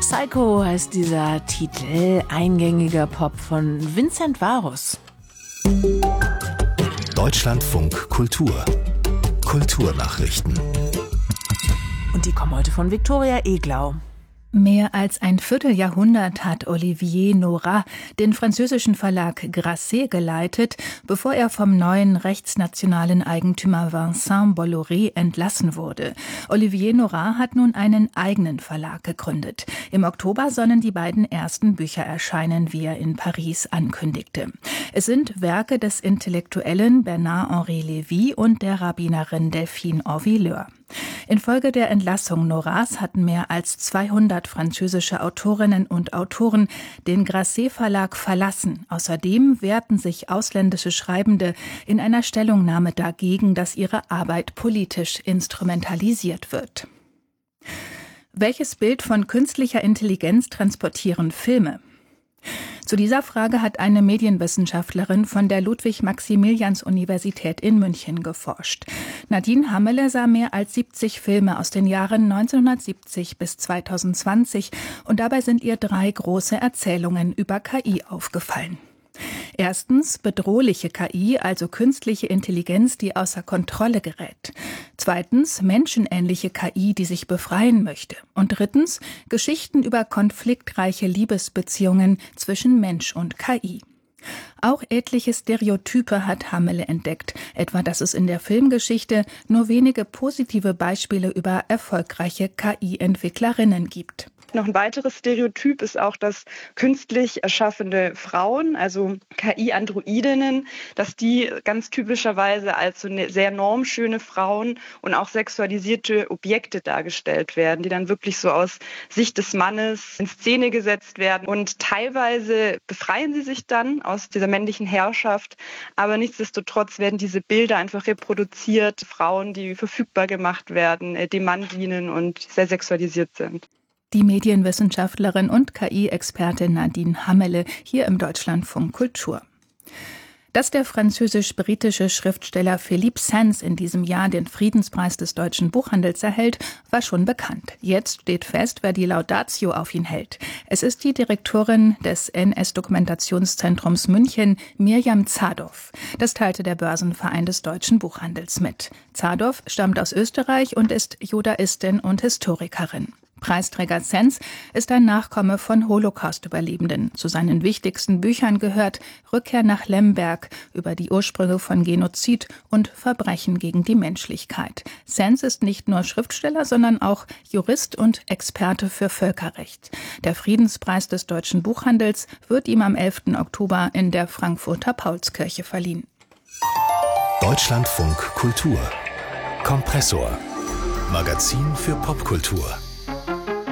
Psycho heißt dieser Titel, eingängiger Pop von Vincent Varus. Deutschlandfunk Kultur. Kulturnachrichten. Und die kommen heute von Viktoria Eglau. Mehr als ein Vierteljahrhundert hat Olivier Nora den französischen Verlag Grasset geleitet, bevor er vom neuen rechtsnationalen Eigentümer Vincent Bolloré entlassen wurde. Olivier Nora hat nun einen eigenen Verlag gegründet. Im Oktober sollen die beiden ersten Bücher erscheinen, wie er in Paris ankündigte. Es sind Werke des Intellektuellen Bernard-Henri Lévy und der Rabbinerin Delphine Orvilleur. Infolge der Entlassung Noras hatten mehr als 200 französische Autorinnen und Autoren den Grasset-Verlag verlassen. Außerdem wehrten sich ausländische Schreibende in einer Stellungnahme dagegen, dass ihre Arbeit politisch instrumentalisiert wird. Welches Bild von künstlicher Intelligenz transportieren Filme? Zu dieser Frage hat eine Medienwissenschaftlerin von der Ludwig-Maximilians-Universität in München geforscht. Nadine Hammele sah mehr als 70 Filme aus den Jahren 1970 bis 2020 und dabei sind ihr 3 große Erzählungen über KI aufgefallen. Erstens bedrohliche KI, also künstliche Intelligenz, die außer Kontrolle gerät. Zweitens menschenähnliche KI, die sich befreien möchte. Und drittens Geschichten über konfliktreiche Liebesbeziehungen zwischen Mensch und KI. Auch etliche Stereotype hat Hammele entdeckt, etwa dass es in der Filmgeschichte nur wenige positive Beispiele über erfolgreiche KI-Entwicklerinnen gibt. Noch ein weiteres Stereotyp ist auch, dass künstlich erschaffene Frauen, also KI-Androidinnen, dass die ganz typischerweise als so sehr normschöne Frauen und auch sexualisierte Objekte dargestellt werden, die dann wirklich so aus Sicht des Mannes in Szene gesetzt werden. Und teilweise befreien sie sich dann aus dieser männlichen Herrschaft, aber nichtsdestotrotz werden diese Bilder einfach reproduziert, Frauen, die verfügbar gemacht werden, dem Mann dienen und sehr sexualisiert sind. Die Medienwissenschaftlerin und KI-Expertin Nadine Hammele hier im Deutschlandfunk Kultur. Dass der französisch-britische Schriftsteller Philippe Sands in diesem Jahr den Friedenspreis des deutschen Buchhandels erhält, war schon bekannt. Jetzt steht fest, wer die Laudatio auf ihn hält. Es ist die Direktorin des NS-Dokumentationszentrums München, Mirjam Zadov. Das teilte der Börsenverein des deutschen Buchhandels mit. Zadov stammt aus Österreich und ist Judaistin und Historikerin. Preisträger Sands ist ein Nachkomme von Holocaust-Überlebenden. Zu seinen wichtigsten Büchern gehört Rückkehr nach Lemberg über die Ursprünge von Genozid und Verbrechen gegen die Menschlichkeit. Sands ist nicht nur Schriftsteller, sondern auch Jurist und Experte für Völkerrecht. Der Friedenspreis des deutschen Buchhandels wird ihm am 11. Oktober in der Frankfurter Paulskirche verliehen. Deutschlandfunk Kultur. Kompressor. Magazin für Popkultur.